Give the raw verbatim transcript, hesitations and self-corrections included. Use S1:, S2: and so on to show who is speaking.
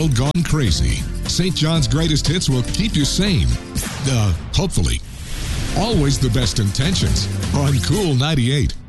S1: world gone crazy, Saint John's greatest hits will keep you sane. Uh, hopefully. Always the best intentions on Cool ninety-eight.